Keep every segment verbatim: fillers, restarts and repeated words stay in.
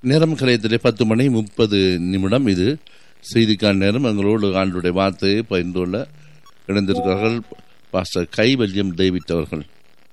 நேரம் கலையத்திலே பத்து மணி முப்பது நிமிடம். இது செய்திக்கான நேரம். எங்களோடு ஆண்டுடைய வார்த்தையை பகிர்ந்து கொள்ள இணைந்திருக்கிறார்கள் பாஸ்டர் கைவல்யம் டேவிட் அவர்கள்.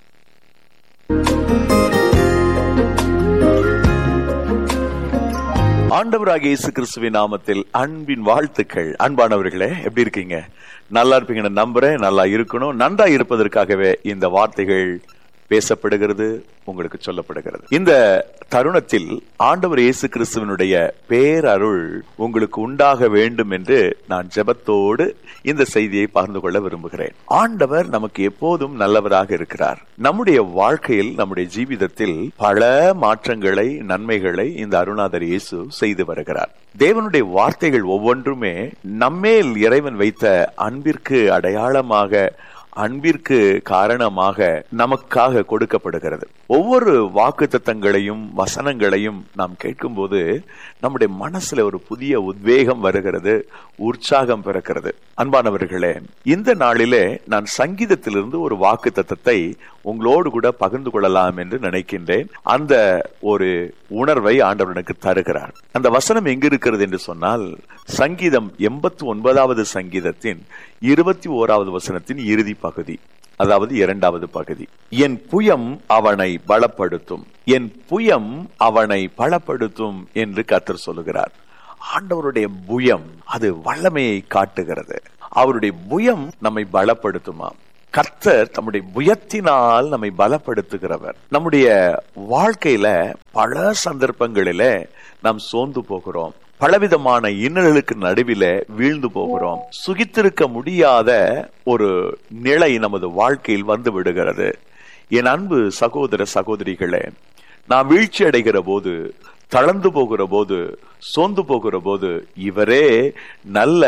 ஆண்டவராகிய இயேசு கிறிஸ்துவின் நாமத்தில் அன்பின் வாழ்த்துக்கள். அன்பானவர்களே, எப்படி இருக்கீங்க? நல்லா இருப்பீங்கன்னு நம்புறேன். நல்லா இருக்கணும். நன்றா இருப்பதற்காகவே இந்த வார்த்தைகள் பேசப்படுகிறது, உங்களுக்கு சொல்லப்படுகிறது. இந்த தருணத்தில் ஆண்டவர் இயேசு கிறிஸ்துவனுடைய பேரருள் உங்களுக்கு உண்டாக வேண்டும் என்று நான் ஜெபத்தோடு இந்த செய்தியை பகிர்ந்து கொள்ள விரும்புகிறேன். ஆண்டவர் நமக்கு எப்போதும் நல்லவராக இருக்கிறார். நம்முடைய வாழ்க்கையில், நம்முடைய ஜீவிதத்தில் பல மாற்றங்களை, நன்மைகளை இந்த அருணாதர் இயேசு செய்து வருகிறார். தேவனுடைய வார்த்தைகள் ஒவ்வொன்றுமே நம்மேல் இறைவன் வைத்த அன்பிற்கு அடையாளமாக, அன்பிற்கு காரணமாக நமக்காக கொடுக்கப்படுகிறது. ஒவ்வொரு வாக்குத்தத்தங்களையும் வசனங்களையும் நாம் கேட்கும் போது நம்முடைய மனசுல ஒரு புதிய உத்வேகம் வருகிறது, உற்சாகம் பிறக்கிறது. அன்பானவர்களே, இந்த நாளிலே நான் சங்கீதத்திலிருந்து ஒரு வாக்குத்தத்தத்தை உங்களோடு கூட பகிர்ந்து கொள்ளலாம் என்று நினைக்கின்றேன். அந்த ஒரு உணர்வை ஆண்டவர் எனக்கு தருகிறார். அந்த வசனம் எங்க இருக்கிறது என்று சொன்னால், சங்கீதம் எண்பத்தி ஒன்பதாவது சங்கீதத்தின் இருபத்தி ஓராவது வசனத்தின் இறுதி பகுதி, அதாவது இரண்டாவது பகுதி. என் புயம் அவனை பலப்படுத்தும், என் புயம் அவனை பலப்படுத்தும் என்று கர்த்தர் சொல்லுகிறார். ஆண்டவருடைய புயம் அது வல்லமையை காட்டுகிறது. அவருடைய புயம் நம்மை பலப்படுத்துமா? கர்த்தர் தம்முடைய புயத்தினால் நம்மை பலப்படுத்துகிறவர். நம்முடைய வாழ்க்கையில பல சந்தர்ப்பங்களில நாம் சோர்ந்து போகிறோம். பலவிதமான இன்னல்களுக்கு நடுவில வீழ்ந்து போகிறோம். சுகித்திருக்க முடியாத ஒரு நிலை நமது வாழ்க்கையில் வந்து விடுகிறது. என் அன்பு சகோதர சகோதரிகளே, நாம் வீழ்ச்சி அடைகிற போது, தளர்ந்து போகிற போது, சோர்ந்து போகிற போது, இவரே நல்ல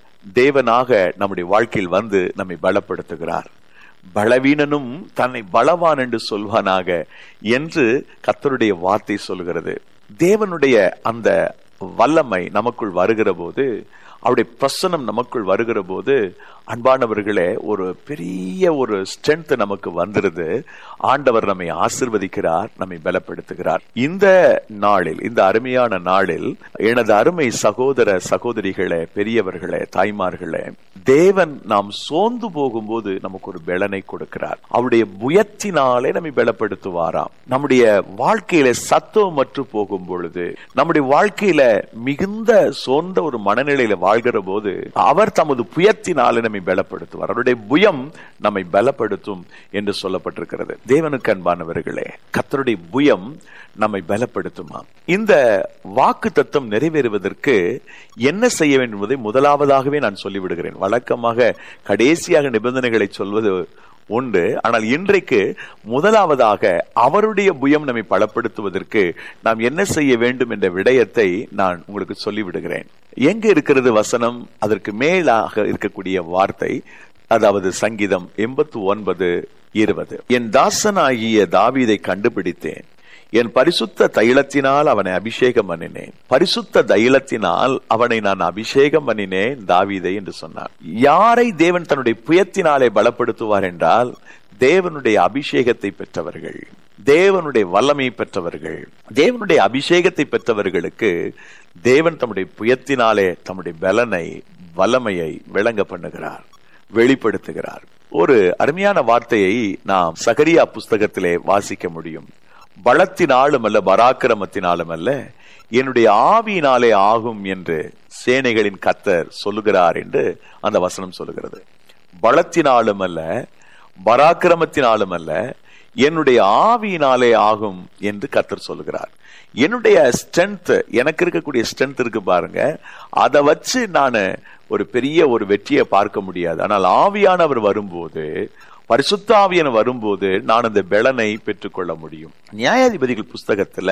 தேவனாக நம்முடைய வாழ்க்கையில் வந்து நம்மை பலப்படுத்துகிறார். பலவீனனும் தன்னை பலவான் என்று சொல்வானாக என்று கர்த்தருடைய வார்த்தை சொல்கிறது. தேவனுடைய அந்த வல்லமை நமக்குள் வருகிற போது, அவருடைய பிரசன்னம் நமக்குள் வருகிற போது, அன்பானவர்களே, ஒரு பெரிய ஒரு ஸ்ட்ரென்த் நமக்கு வந்துருது. ஆண்டவர் நம்மை ஆசீர்வதிக்கிறார், நம்மை பலப்படுத்துகிறார். இந்த நாளில், இந்த அருமையான நாளில் எனது அருமை சகோதர சகோதரிகளே, பெரியவர்களே, தாய்மார்களே, தேவன் நாம் சோர்ந்து போகும்போது நமக்கு ஒரு பலனை கொடுக்கிறார். அவருடைய புயத்தினாலே நம்மை பலப்படுத்துவாராம். நம்முடைய வாழ்க்கையில சத்துவம் மற்று போகும் பொழுது, நம்முடைய வாழ்க்கையில மிகுந்த சோர்ந்த ஒரு மனநிலையில வாழ்கிற போது, அவர் தமது புயத்தினாலே நம்மை பலப்படுத்துவார். அவருடைய புயம் நம்மை பலப்படுத்தும் என்று சொல்லப்பட்டிருக்கிறது. தேவனுக்கு அன்பானவர்களே, கர்த்தருடைய புயம் நம்மை பலப்படுத்துமா? இந்த வாக்கு தத்தம் நிறைவேறுவதற்கு என்ன செய்ய வேண்டும் என்பதை முதலாவதாகவே நான் சொல்லிவிடுகிறேன். வழக்கமாக கடைசியாக நிபந்தனைகளை சொல்வது உண்டு. ஆனால் இன்றைக்கு முதலாவதாக அவருடைய புயம் நம்மை பலப்படுத்துவதற்கு நாம் என்ன செய்ய வேண்டும் என்ற விடயத்தை நான் உங்களுக்கு சொல்லிவிடுகிறேன். எங்க இருக்கிறது வசனம்? அதற்கு மேலாக இருக்கக்கூடிய வார்த்தை, அதாவது சங்கீதம் எண்பத்தி ஒன்பது இருபது. என் தாசனாகிய தாவீதை கண்டுபிடித்தேன், என் பரிசுத்த தைலத்தினால் அவனை அபிஷேகம் பண்ணினேன். பரிசுத்த தைலத்தினால் அவனை நான் அபிஷேகம் பண்ணினேன் தாவீதை என்று சொன்னார். யாரை தேவன் தன்னுடைய புயத்தினாலே பலப்படுத்துவார் என்றால், தேவனுடைய அபிஷேகத்தை பெற்றவர்கள், தேவனுடைய வல்லமை பெற்றவர்கள். தேவனுடைய அபிஷேகத்தை பெற்றவர்களுக்கு தேவன் தம்முடைய புயத்தினாலே தம்முடைய பலனை, வல்லமையை விளங்க பண்ணுகிறார், வெளிப்படுத்துகிறார். ஒரு அருமையான வார்த்தையை நாம் சகரியா புஸ்தகத்திலே வாசிக்க முடியும். பலத்தினாலும் அல்ல, பராக்கிரமத்தினாலும் அல்ல, என்னுடைய ஆவியினாலே ஆகும் என்று சேனைகளின் கர்த்தர் சொல்லுகிறார் என்று அந்த வசனம் சொல்லுகிறது. பலத்தினாலும் அல்ல, பராக்கிரமத்தினாலும் அல்ல, என்னுடைய ஆவியினாலே ஆகும் என்று கர்த்தர் சொல்லுகிறார். என்னுடைய ஸ்ட்ரென்த், எனக்கு இருக்கக்கூடிய ஸ்ட்ரென்த் இருக்கு பாருங்க, அதை வச்சு நான் ஒரு பெரிய ஒரு வெற்றியை பார்க்க முடியாது. ஆனால் ஆவியானவர் வரும்போது, பரிசுத்த ஆவியானவர் வரும்போது நான் அந்த பலனை பெற்றுக்கொள்ள முடியும். நியாயாதிபதிகள் புஸ்தகத்துல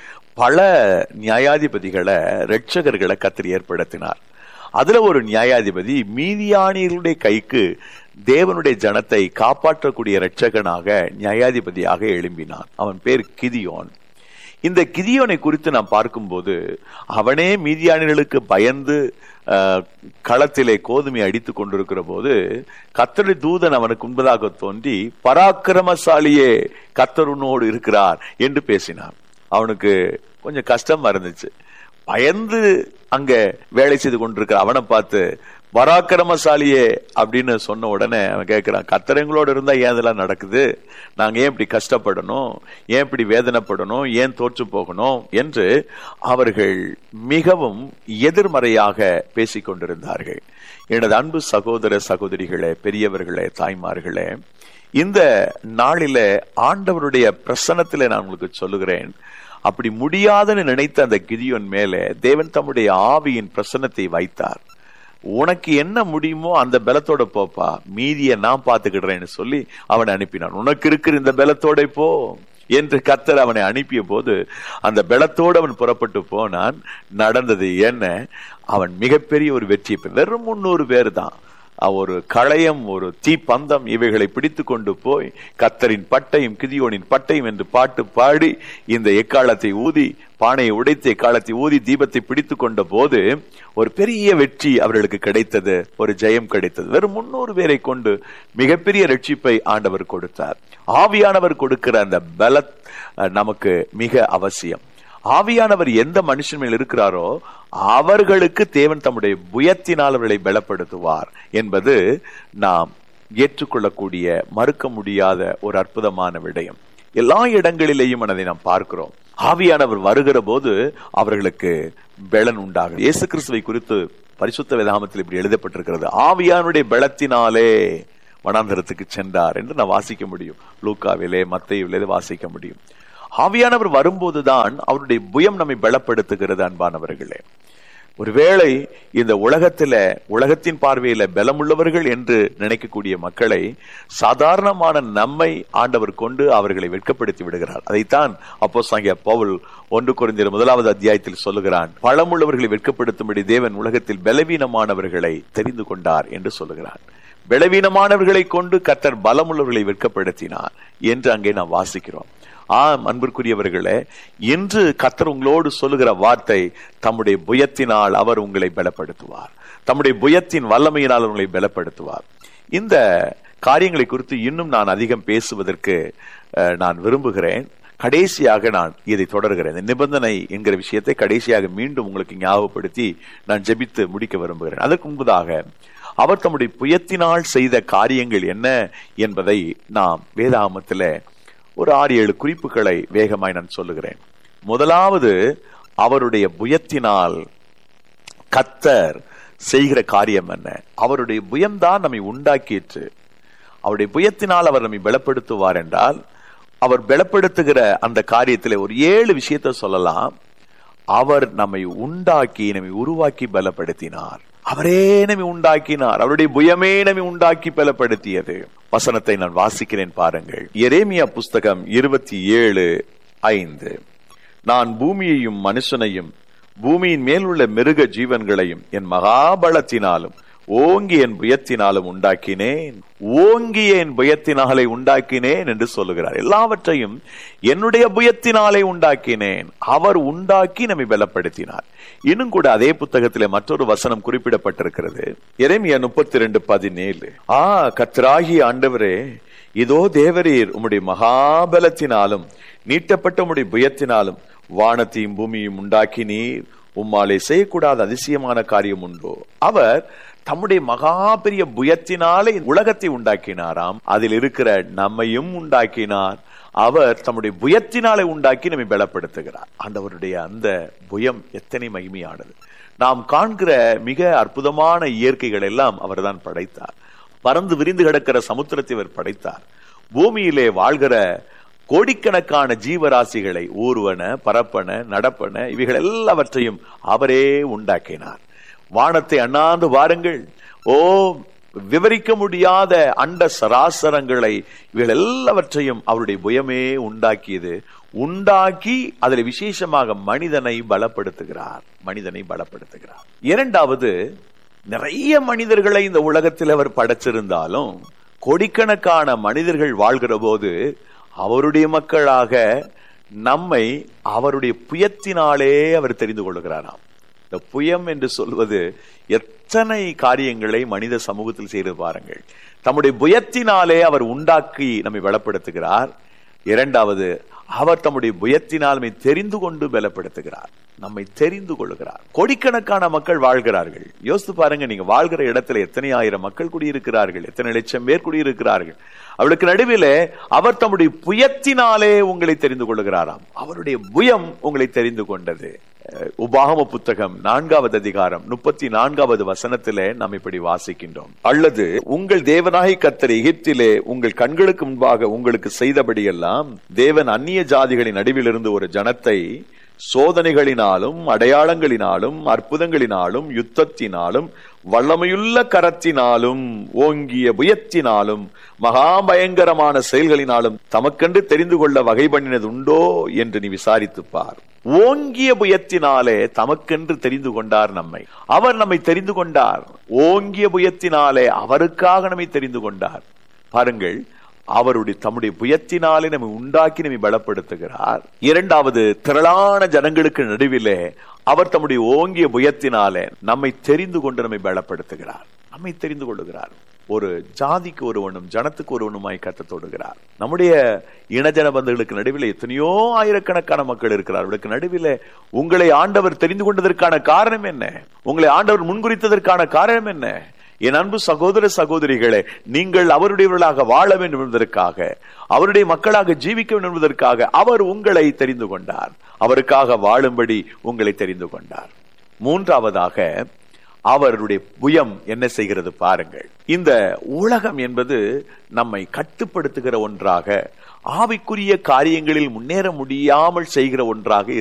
பல நியாயாதிபதிகளை, ரட்சகர்களை கர்த்தர் ஏற்படுத்தினார். அதுல ஒரு நியாயாதிபதி மீதியானியர்களுடைய கைக்கு தேவனுடைய ஜனத்தை காப்பாற்றக்கூடிய இரட்சகனாக, நியாயாதிபதியாக எழும்பினான். அவன் பேர் கிதியோன். இந்த கிதியோனை குறித்து நாம் பார்க்கும்போது, அவனே மீதியானியர்களுக்கு பயந்து களத்திலே கோதுமை அடித்துக் கொண்டிருக்கிற போது கர்த்தருடைய தூதன் அவனுக்கு முன்பதாக தோன்றி, பராக்கிரமசாலியே, கர்த்தர் உன்னோடு இருக்கிறார் என்று பேசினார். அவனுக்கு கொஞ்சம் கஷ்டமா இருந்துச்சு. பயந்து அங்க வேலை செய்து கொண்டிருக்கிற அவனை பார்த்து பராக்கிரமசாலியே அப்படின்னு சொன்ன உடனே அவன் கேட்கிறான், கர்த்தர் எங்களோட இருந்தா ஏன் இதெல்லாம் நடக்குது? நாங்க ஏன் இப்படி கஷ்டப்படணும்? ஏன் இப்படி வேதனைப்படணும்? ஏன் தோற்று போகணும் என்று அவர்கள் மிகவும் எதிர்மறையாக பேசிக் கொண்டிருந்தார்கள். எனது அன்பு சகோதர சகோதரிகளே, பெரியவர்களே, தாய்மார்களே, இந்த நாளில ஆண்டவருடைய பிரசன்னத்திலே நான் உங்களுக்கு சொல்லுகிறேன், அப்படி முடியாதுன்னு நினைத்த அந்த கிதியோன் மேலே தேவன் தம்முடைய ஆவியின் பிரசன்னத்தை வைத்தார். உனக்கு என்ன முடியுமோ அந்த பலத்தோட போப்பா, மீதியை நான் பாத்துக்கிடுறேன்னு சொல்லி அவனை அனுப்பினான். உனக்கு இருக்கிற இந்த பலத்தோட போ என்று கர்த்தர் அவனை அனுப்பிய போது அந்த பலத்தோடு அவன் புறப்பட்டு போனான். நடந்தது என்ன? அவன் மிகப்பெரிய ஒரு வெற்றி. வெறும் முன்னூறு பேர் தான், ஒரு களையம், ஒரு தீப்பந்தம் இவைகளை பிடித்து கொண்டு போய் கர்த்தரின் பட்டையும் கிதியோனின் பட்டையும் என்று பாட்டு பாடி இந்த எக்காலத்தை ஊதி, பானையை உடைத்து எக்காலத்தை ஊதி தீபத்தை பிடித்து கொண்ட போது ஒரு பெரிய வெற்றி அவர்களுக்கு கிடைத்தது, ஒரு ஜெயம் கிடைத்தது. வெறும் முன்னூறு பேரை கொண்டு மிகப்பெரிய ரட்சிப்பை ஆண்டவர் கொடுத்தார். ஆவியானவர் கொடுக்கிற அந்த பல நமக்கு மிக அவசியம். ஆவியானவர் எந்த மனுஷன் மேல் இருக்கிறாரோ அவர்களுக்கு தேவன் தம்முடைய புயத்தினால் அவர்களை பலப்படுத்துவார் என்பது நாம் ஏற்றுக்கொள்ளக்கூடிய, மறுக்க முடியாத ஒரு அற்புதமான விடயம். எல்லா இடங்களிலேயும் அதை நாம் பார்க்கிறோம். ஆவியானவர் வருகிற போது அவர்களுக்கு பலன் உண்டாகும். இயேசு கிறிஸ்துவை குறித்து பரிசுத்த வேதாகமத்தில் இப்படி எழுதப்பட்டிருக்கிறது, ஆவியானுடைய பலத்தினாலே வனாந்தரத்துக்கு சென்றார் என்று நான் வாசிக்க முடியும். லூக்காவிலே, மத்தேயுவிலே வாசிக்க முடியும். ஆவியானவர் வரும்போதுதான் அவருடைய புயம் நம்மை பலப்படுத்துகிறது. அன்பானவர்களே, ஒருவேளை இந்த உலகத்தில, உலகத்தின் பார்வையில பலமுள்ளவர்கள் என்று நினைக்கக்கூடிய மக்களை சாதாரணமான நம்மை ஆண்டவர் கொண்டு அவர்களை வெட்கப்படுத்தி விடுகிறார். அதைத்தான் அப்போஸ்தலனாகிய பவுல் ஒன்று கொரிந்தியர் முதலாவது அத்தியாயத்தில் சொல்லுகிறான், பலமுள்ளவர்களை வெட்கப்படுத்தும்படி தேவன் உலகத்தில் பலவீனமானவர்களை தெரிந்து கொண்டார் என்று சொல்லுகிறான். பலவீனமானவர்களை கொண்டு கர்த்தர் பலமுள்ளவர்களை வெட்கப்படுத்தினார் என்று அங்கே நாம் வாசிக்கிறோம். ஆம் அன்பிற்குரியவர்களே, இன்று கர்த்தர் உங்களோடு சொல்லுகிற வார்த்தை, தம்முடைய புயத்தினால் அவர் உங்களை பலப்படுத்துவார், தம்முடைய புயத்தின் வல்லமையினால் உங்களை பலப்படுத்துவார். இந்த காரியங்களை குறித்து இன்னும் நான் அதிகம் பேசுவதற்கு நான் விரும்புகிறேன். கடைசியாக நான் இதை தொடர்கிறேன். இந்த நிபந்தனை என்கிற விஷயத்தை கடைசியாக மீண்டும் உங்களுக்கு ஞாபகப்படுத்தி நான் ஜெபித்து முடிக்க விரும்புகிறேன். அதற்கு முன்பதாக அவர் தம்முடைய புயத்தினால் செய்த காரியங்கள் என்ன என்பதை நாம் வேதாகமத்தில் ஒரு ஆறு ஏழு குறிப்புகளை வேகமாய் நான் சொல்லுகிறேன். முதலாவது, அவருடைய புயத்தினால் கர்த்தர் செய்கிற காரியம் என்ன? அவருடைய புயம்தான் நம்மை உண்டாக்கிற்று. அவருடைய புயத்தினால் அவர் நம்மை பலப்படுத்துவார் என்றால், அவர் பலப்படுத்துகிற அந்த காரியத்தில் ஒரு ஏழு விஷயத்தை சொல்லலாம். அவர் நம்மை உண்டாக்கி, நம்மை உருவாக்கி பலப்படுத்தினார். அவரே நம்மை உண்டாக்கினார். அவருடைய புயமே நம்மை உண்டாக்கி பலப்படுத்தியது. வசனத்தை நான் வாசிக்கிறேன் பாருங்கள். எரேமியா புஸ்தகம் இருபத்தி ஏழு ஐந்து. நான் பூமியையும் மனுஷனையும் பூமியின் மேலுள்ள மிருக ஜீவன்களையும் என் மகாபலத்தினாலும் ஓங்கி என் புயத்தினாலும் உண்டாக்கினேன். ஓங்கிய என் புயத்தினாலே உண்டாக்கினேன் என்று சொல்லுகிறார். எல்லாவற்றையும் என்னுடைய புயத்தினாலே உண்டாக்கினேன். அவர் உண்டாக்கி நம்மை பலப்படுத்தினார். இன்னும் கூட அதே புத்தகத்திலே மற்றொரு வசனம் குறிப்பிடப்பட்டிருக்கிறது. எரேமியா முப்பத்தி இரண்டு பதினேழு. ஆ கர்த்தராகிய ஆண்டவரே, இதோ தேவரீர் உம்முடைய மகாபலத்தினாலும் நீட்டப்பட்ட உம்முடைய புயத்தினாலும் வானத்தையும் பூமியையும் உண்டாக்கினீர். உம்மாலே செய்யக்கூடாத அதிசயமான காரியம் உண்டோ? அவர் தம்முடைய மகா பெரிய புயத்தினாலே உலகத்தை உண்டாக்கினாராம். அதில் இருக்கிற நம்மையும் உண்டாக்கினார். அவர் தம்முடைய புயத்தினாலே உண்டாக்கி நம்மை பலப்படுத்துகிறார். ஆண்டவருடைய அந்த புயம் எத்தனை மகிமையானது! நாம் காண்கிற மிக அற்புதமான இயற்கைகள் எல்லாம் அவர் தான் படைத்தார். பறந்து விரிந்து கிடக்கிற சமுத்திரத்தை அவர் படைத்தார். பூமியிலே வாழ்கிற கோடிக்கணக்கான ஜீவராசிகளை, ஊர்வன, பரப்பன, நடப்பன, இவைகள் எல்லாவற்றையும் அவரே உண்டாக்கினார். வானத்தை அண்ணாந்து வாருங்கள். ஓ, விவரிக்க முடியாத அண்ட சராசரங்களை, இவைகள் எல்லாவற்றையும் அவருடைய புயமே உண்டாக்கியது. உண்டாக்கி அதில் விசேஷமாக மனிதனை பலப்படுத்துகிறார். மனிதனை பலப்படுத்துகிறார். இரண்டாவது, நிறைய மனிதர்களை இந்த உலகத்தில் அவர் படைச்சிருந்தாலும் கோடிக்கணக்கான மனிதர்கள் வாழ்கிற போது அவருடைய மக்களாக நம்மை அவருடைய புயத்தினாலே அவர் தெரிந்து கொள்கிறாராம். இந்த புயம் என்று சொல்வது எத்தனை காரியங்களை மனித சமூகத்தில் செய்து பாருங்கள். தம்முடைய புயத்தினாலே அவர் உண்டாக்கி நம்மை பலப்படுத்துகிறார். இரண்டாவது, அவர் தம்முடைய புயத்தினால் நம்மை தெரிந்து கொண்டு பலப்படுத்துகிறார், நம்மை தெரிந்து கொள்கிறார். கோடிக்கணக்கான மக்கள் வாழ்கிறார்கள். யோசித்து பாருங்க, நீங்க வாழ்கிற இடத்துல எத்தனை ஆயிரம் மக்கள் குடியிருக்கிறார்கள், எத்தனை லட்சம் பேர் குடியிருக்கிறார்கள். அவளுக்கு நடுவிலே அவர் தம்முடைய புயத்தினாலே உங்களை தெரிந்து கொள்கிறாராம். அவருடைய புயம் உங்களை தெரிந்து கொண்டது. உபாகம புத்தகம் நான்காவது அதிகாரம் முப்பத்தி நான்காவது வசனத்திலே நாம் இப்படி வாசிக்கின்றோம். அல்லது உங்கள் தேவனாகிய கர்த்தர் எகிப்திலே உங்கள் கண்களுக்கு முன்பாக உங்களுக்கு செய்தபடியெல்லாம் தேவன் அந்நிய ஜாதிகளின் நடுவிலிருந்து ஒரு ஜனத்தை சோதனைகளினாலும் அடையாளங்களினாலும் அற்புதங்களினாலும் யுத்தத்தினாலும் வல்லமையுள்ள கரத்தினாலும் ஓங்கிய புயத்தினாலும் மகா பயங்கரமான செயல்களினாலும் தமக்கென்று தெரிந்து கொள்ள வகை பண்ணினது உண்டோ என்று நீ விசாரித்து பார். ஓங்கிய புயத்தினாலே தமக்கென்று தெரிந்து கொண்டார் நம்மை. அவர் நம்மை தெரிந்து கொண்டார். ஓங்கிய புயத்தினாலே அவருக்காக நம்மை தெரிந்து கொண்டார். பாருங்கள், அவருடைய தம்முடைய புயத்தினாலே நம்மை உண்டாக்கி நம்மை பலப்படுத்துகிறார். இரண்டாவது, திரளான ஜனங்களுக்கு நடுவிலே அவர் தம்முடைய ஓங்கிய புயத்தினாலே நம்மை தெரிந்து கொண்டு நம்மை பலப்படுத்துகிறார், நம்மை தெரிந்து கொள்ளுகிறார். ஒரு ஜாதிக்கு ஒருவனும் ஜனத்துக்கு ஒருவனுமாய் கர்த்தர் தொடுகிறார். நம்முடைய இனஜன பந்துகளுக்கு நடுவில் எத்தனையோ ஆயிரக்கணக்கான மக்கள் இருக்கிறார். அவர்களுக்கு நடுவில் உங்களை ஆண்டவர் தெரிந்து கொண்டதற்கான காரணம் என்ன? உங்களை ஆண்டவர் முன்குறித்ததற்கான காரணம் என்ன? என் அன்பு சகோதர சகோதரிகளே, நீங்கள் அவருடையவர்களாக வாழ வேண்டும் என்பதற்காக, அவருடைய மக்களாக ஜீவிக்க வேண்டும் என்பதற்காக அவர் உங்களை தெரிந்து கொண்டார். அவருக்காக வாழும்படி உங்களை தெரிந்து கொண்டார். மூன்றாவதாக, அவருடைய புயம் என்ன செய்கிறது பாருங்கள். இந்த உலகம் என்பது நம்மை கட்டுப்படுத்துகிற ஒன்றாக, ஆவிக்குரிய காரியங்களில் முன்னேற முடியாமல் செய்கிற ஒன்றாக